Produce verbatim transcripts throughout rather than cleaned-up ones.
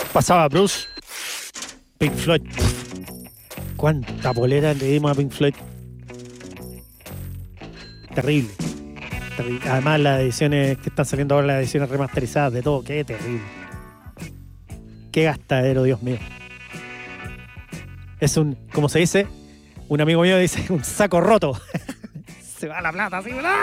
Pasaba Bruce, Pink Floyd. ¿Cuánta polera le dimos a Pink Floyd? Terrible. terrible. Además, las ediciones que están saliendo ahora, las ediciones remasterizadas de todo, qué terrible. Qué gastadero, Dios mío. Es un, como se dice, un amigo mío dice, un saco roto. Se va la plata, así, ¿verdad?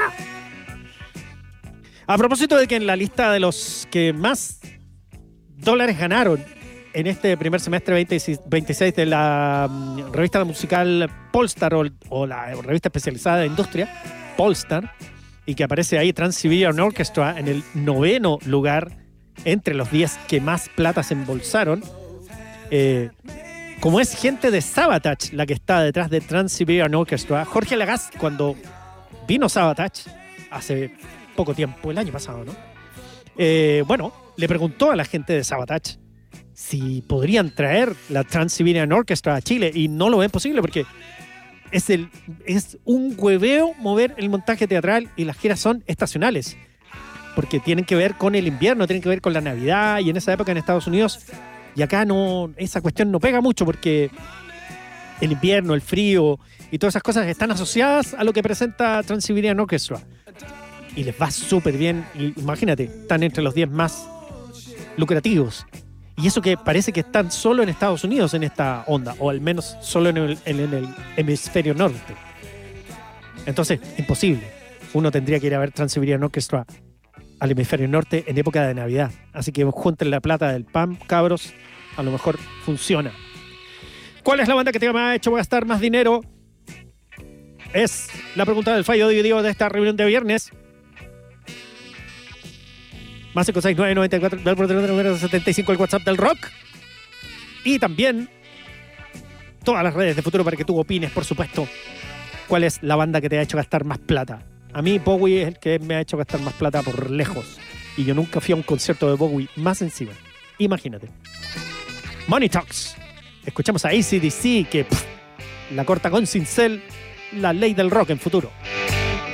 A propósito de que en la lista de los que más dólares ganaron en este primer semestre veintiséis de la um, revista musical Polestar o, o la revista especializada de industria Polestar, y que aparece ahí Trans-Siberian Orchestra en el noveno lugar entre los diez que más plata se embolsaron. Eh, como es gente de Savatage la que está detrás de Trans-Siberian Orchestra, Jorge Lagasse, cuando vino Savatage hace poco tiempo, el año pasado, ¿no? Eh, bueno, le preguntó a la gente de Savatage si podrían traer la Trans-Siberian Orchestra a Chile, y no lo ven posible porque es, el, es un hueveo mover el montaje teatral, y las giras son estacionales porque tienen que ver con el invierno, tienen que ver con la Navidad, y en esa época en Estados Unidos, y acá no, esa cuestión no pega mucho porque el invierno, el frío y todas esas cosas están asociadas a lo que presenta Trans-Siberian Orchestra, y les va súper bien. Y imagínate, están entre los diez más lucrativos. Y eso que parece que están solo en Estados Unidos en esta onda, o al menos solo en el, en el hemisferio norte. Entonces, imposible. Uno tendría que ir a ver Trans-Siberian Orchestra al hemisferio norte en época de Navidad. Así que junten la plata del P A M, cabros. A lo mejor funciona. ¿Cuál es la banda que te ha hecho gastar más dinero? Es la pregunta del fallo dividido de esta reunión de viernes. Más cinco seis nueve nueve cuatro del setenta y cinco, el WhatsApp del rock. Y también todas las redes de Futuro para que tú opines, por supuesto, cuál es la banda que te ha hecho gastar más plata. A mí Bowie es el que me ha hecho gastar más plata por lejos. Y yo nunca fui a un concierto de Bowie más encima. Imagínate. Money Talks. Escuchamos a A C/D C, que pff, la corta con cincel, la ley del rock en Futuro.